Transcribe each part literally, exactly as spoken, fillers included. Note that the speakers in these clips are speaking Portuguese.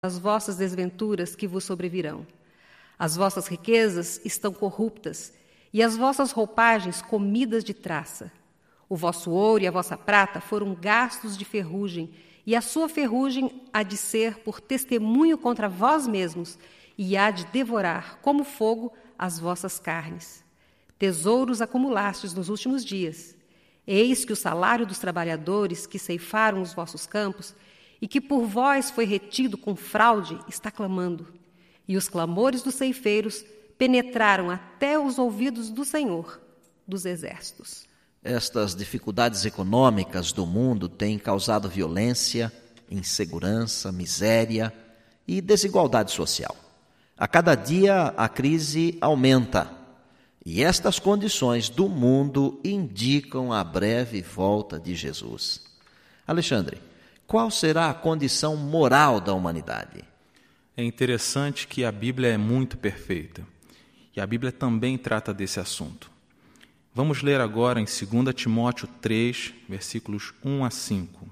as vossas desventuras que vos sobrevirão. As vossas riquezas estão corruptas, e as vossas roupagens comidas de traça. O vosso ouro e a vossa prata foram gastos de ferrugem, e a sua ferrugem há de ser por testemunho contra vós mesmos, e há de devorar, como fogo, as vossas carnes. Tesouros acumulastes nos últimos dias. Eis que o salário dos trabalhadores que ceifaram os vossos campos, e que por vós foi retido com fraude, está clamando. E os clamores dos ceifeiros penetraram até os ouvidos do Senhor dos Exércitos. Estas dificuldades econômicas do mundo têm causado violência, insegurança, miséria e desigualdade social. A cada dia a crise aumenta, e estas condições do mundo indicam a breve volta de Jesus. Alexandre, qual será a condição moral da humanidade? É interessante que a Bíblia é muito perfeita, e a Bíblia também trata desse assunto. Vamos ler agora em dois Timóteo três, versículos um a cinco.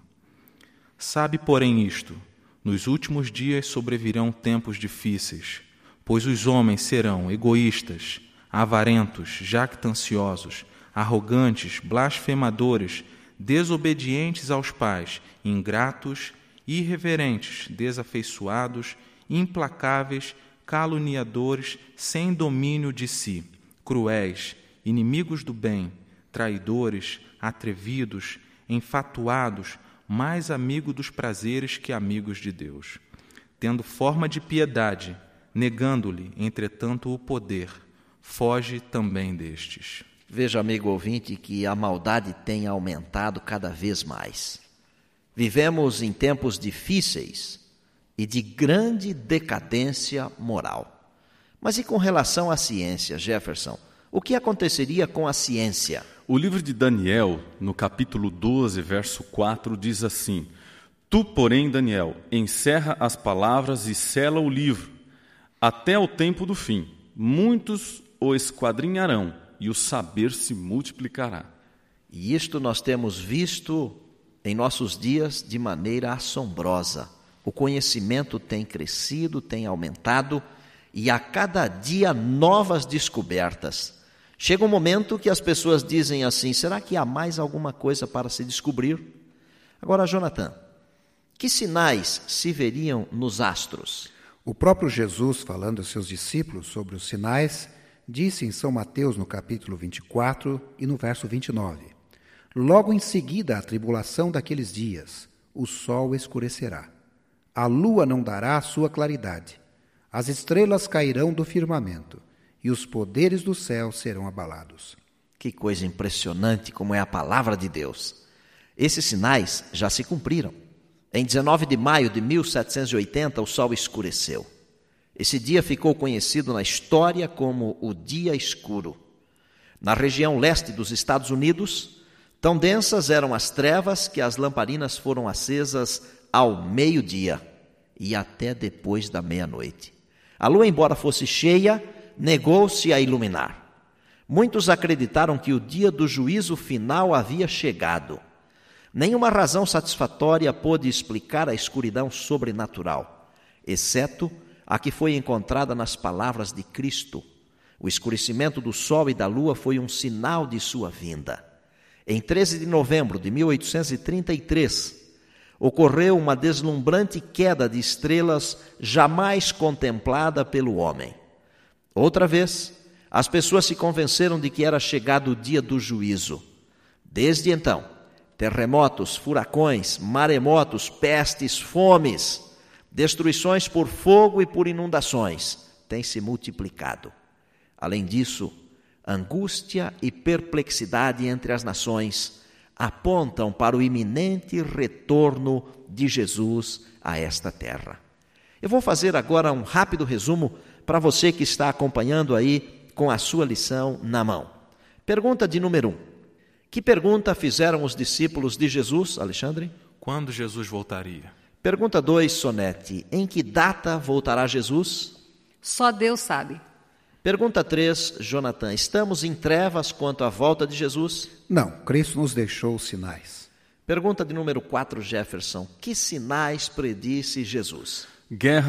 Sabe, porém, isto: nos últimos dias sobrevirão tempos difíceis, pois os homens serão egoístas, avarentos, jactanciosos, arrogantes, blasfemadores, desobedientes aos pais, ingratos, irreverentes, desafeiçoados, implacáveis, caluniadores, sem domínio de si, cruéis, inimigos do bem, traidores, atrevidos, enfatuados, mais amigos dos prazeres que amigos de Deus, tendo forma de piedade, negando-lhe, entretanto, o poder. Foge também destes. Veja, amigo ouvinte, que a maldade tem aumentado cada vez mais. Vivemos em tempos difíceis e de grande decadência moral. Mas e com relação à ciência, Jefferson? O que aconteceria com a ciência? O livro de Daniel, no capítulo doze, verso quatro, diz assim: Tu, porém, Daniel, encerra as palavras e sela o livro, até o tempo do fim. Muitos o esquadrinharão, e o saber se multiplicará. E isto nós temos visto em nossos dias de maneira assombrosa. O conhecimento tem crescido, tem aumentado, e a cada dia novas descobertas. Chega um momento que as pessoas dizem assim: será que há mais alguma coisa para se descobrir? Agora, Jonathan, que sinais se veriam nos astros? O próprio Jesus, falando aos seus discípulos sobre os sinais, disse em São Mateus, no capítulo vinte e quatro e no verso vinte e nove: Logo em seguida à tribulação daqueles dias, o sol escurecerá, a lua não dará a sua claridade, as estrelas cairão do firmamento, e os poderes do céu serão abalados. Que coisa impressionante como é a palavra de Deus. Esses sinais já se cumpriram. Em dezenove de maio de mil setecentos e oitenta, o sol escureceu. Esse dia ficou conhecido na história como o Dia Escuro. Na região leste dos Estados Unidos, tão densas eram as trevas que as lamparinas foram acesas ao meio-dia e até depois da meia-noite. A lua, embora fosse cheia, negou-se a iluminar. Muitos acreditaram que o dia do juízo final havia chegado. Nenhuma razão satisfatória pôde explicar a escuridão sobrenatural, exceto a que foi encontrada nas palavras de Cristo. O escurecimento do sol e da lua foi um sinal de sua vinda. Em treze de novembro de mil oitocentos e trinta e três, ocorreu uma deslumbrante queda de estrelas jamais contemplada pelo homem. Outra vez, as pessoas se convenceram de que era chegado o dia do juízo. Desde então, terremotos, furacões, maremotos, pestes, fomes, destruições por fogo e por inundações têm se multiplicado. Além disso, angústia e perplexidade entre as nações apontam para o iminente retorno de Jesus a esta terra. Eu vou fazer agora um rápido resumo para você que está acompanhando aí com a sua lição na mão. Pergunta de número um. Que pergunta fizeram os discípulos de Jesus, Alexandre? Quando Jesus voltaria? Pergunta dois, Sonete. Em que data voltará Jesus? Só Deus sabe. Pergunta três, Jonathan. Estamos em trevas quanto à volta de Jesus? Não, Cristo nos deixou os sinais. Pergunta de número quatro, Jefferson. Que sinais predisse Jesus? guerra